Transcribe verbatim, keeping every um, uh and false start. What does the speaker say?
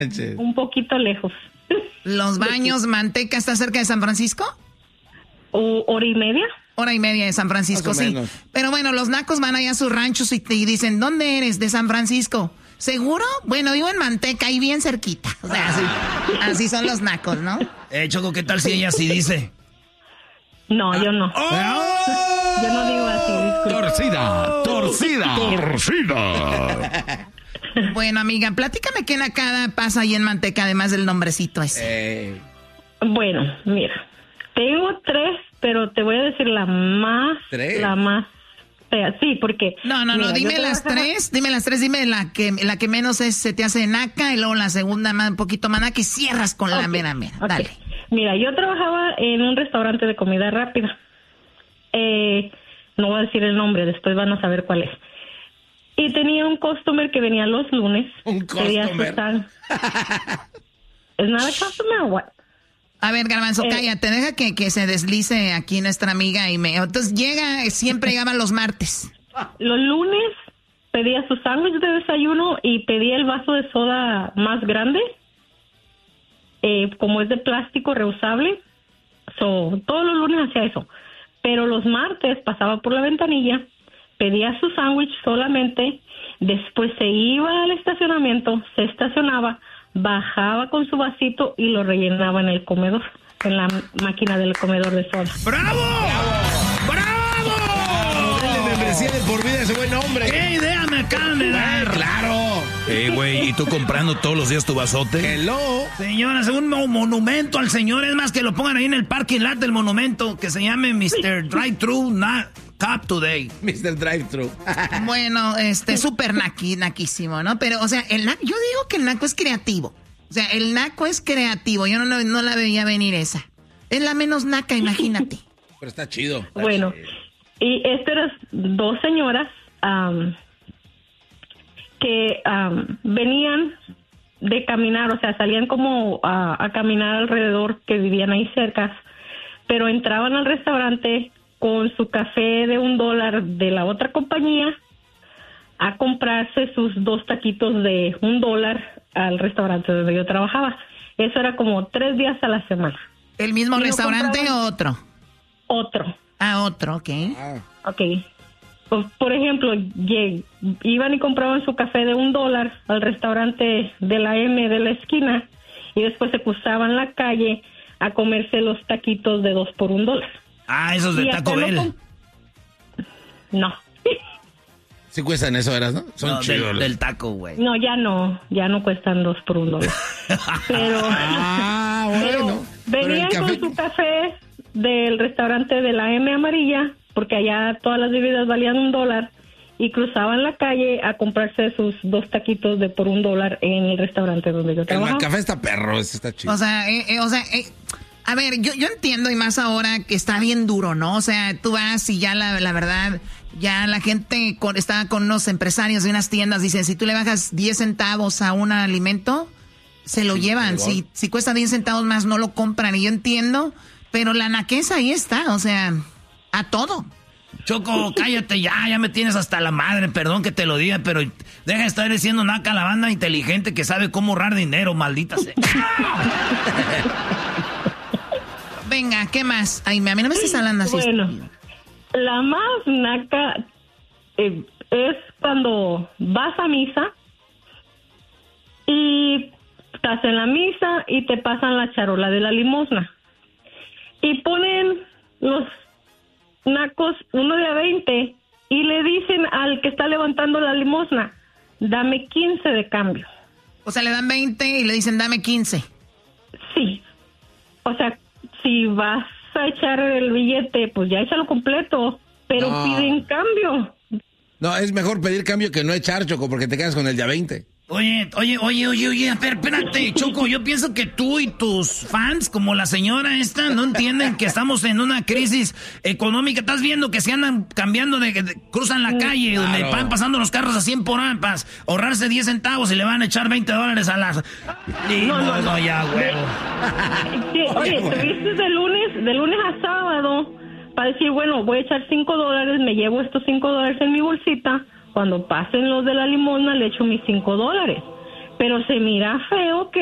un poquito lejos. ¿Los Baños, Manteca, está cerca de San Francisco? O, hora y media. Hora y media de San Francisco, sí. Menos. Pero bueno, los nacos van allá a sus ranchos y, y dicen, ¿dónde eres? De San Francisco. ¿Seguro? Bueno, vivo en Manteca, ahí bien cerquita. O sea, así, así son los nacos, ¿no? Eh, Choco, ¿qué tal si ella sí dice? No, yo no. ¡Oh! Yo no digo así, disculpe. Torcida, torcida, torcida. Bueno, amiga, platícame qué nacada pasa ahí en Manteca, además del nombrecito ese. Eh. Bueno, mira, tengo tres, pero te voy a decir la más, ¿Tres? la más fea. Sí, porque... No, no, mira, no, dime las trabajaba... tres, dime las tres, dime la que la que menos es, se te hace naca, y luego la segunda más, un poquito más naca, y cierras con okay. la mera mera. Okay. Dale. Mira, yo trabajaba en un restaurante de comida rápida. Eh, no voy a decir el nombre, después van a saber cuál es. Y tenía un customer que venía los lunes. Un customer. ¿Es nada customer o what? A ver, Garbanzo, eh, cállate, deja que, que se deslice aquí nuestra amiga y me... Entonces llega, siempre llegaba los martes. Los lunes pedía su sándwich de desayuno y pedía el vaso de soda más grande. Eh, como es de plástico reusable. So, todos los lunes hacía eso. Pero los martes pasaba por la ventanilla, pedía su sándwich solamente, después se iba al estacionamiento, se estacionaba, bajaba con su vasito y lo rellenaba en el comedor, en la máquina del comedor de soda. ¡Bravo! ¡Bravo! ¡Dale membresía de por vida a ese buen hombre! ¡Qué idea me acaban de dar! ¡Claro! Eh, güey, ¿y tú comprando todos los días tu vasote? ¡Hello! Señora, un monumento al señor, es más que lo pongan ahí en el parking lot del monumento, que se llame mister Drive-Thru, not Cup Today. mister Drive-Thru. Bueno, este, súper naqui, naquísimo, ¿no? Pero, o sea, el naco, yo digo que el naco es creativo. O sea, el naco es creativo, yo no, no, no la veía venir esa. Es la menos naca, imagínate. Pero está chido. Está bueno, chido. Y estas eran dos señoras um, que um, venían de caminar, o sea, salían como a, a caminar alrededor, que vivían ahí cerca, pero entraban al restaurante con su café de un dólar de la otra compañía a comprarse sus dos taquitos de un dólar al restaurante donde yo trabajaba. Eso era como tres días a la semana. ¿El mismo y restaurante o otro? Otro. Ah, otro, ok. Ah. Ok. Pues, por ejemplo, iban y compraban su café de un dólar al restaurante de la M de la esquina y después se cruzaban la calle a comerse los taquitos de dos por un dólar. Ah, esos de Taco Bell. No. no. Sí cuestan eso, ¿verdad? ¿No? Son no, chidos. Del, del taco, güey. No, ya no. Ya no cuestan dos por un dólar. Pero, ah, bueno. Pero venían pero con su café del restaurante de la M amarilla, porque allá todas las bebidas valían un dólar, y cruzaban la calle a comprarse sus dos taquitos de por un dólar en el restaurante donde yo trabajaba. El café está perro, ese está chido. O sea, eh, eh, o sea... Eh. A ver, yo, yo entiendo, y más ahora que está bien duro, ¿no? O sea, tú vas y ya la, la verdad, ya la gente con, está con unos empresarios de unas tiendas, dicen, si tú le bajas diez centavos a un alimento, se lo sí, llevan. Si, si cuesta diez centavos más, no lo compran. Y yo entiendo, pero la naqueza ahí está, o sea, a todo. Choco, cállate ya, ya me tienes hasta la madre, perdón que te lo diga, pero deja de estar diciendo naca a la banda inteligente que sabe cómo ahorrar dinero, maldita sea. Venga, ¿qué más? Ay, a mí no me estás hablando así. Bueno, la más naca eh, es cuando vas a misa y estás en la misa y te pasan la charola de la limosna. Y ponen los nacos uno de a veinte y le dicen al que está levantando la limosna, dame quince de cambio. O sea, le dan veinte y le dicen, dame quince. Sí. O sea, si vas a echar el billete, pues ya échalo completo, pero no. Piden cambio. No, es mejor pedir cambio que no echar, Choco, porque te quedas con el ya veinte. Oye, oye, oye, oye, oye, a ver, espérate, Choco, yo pienso que tú y tus fans, como la señora esta, no entienden que estamos en una crisis económica. Estás viendo que se andan cambiando de, de cruzan la calle, claro, donde van pasando los carros a cien por hora para ahorrarse diez centavos y le van a echar veinte dólares a las... Y no, no, no, no, ya, huevo. Sí, oye, te viste de lunes, de lunes a sábado, para decir, bueno, voy a echar cinco dólares, me llevo estos cinco dólares en mi bolsita. Cuando pasen los de la limosna, le echo mis cinco dólares. pero se mira feo que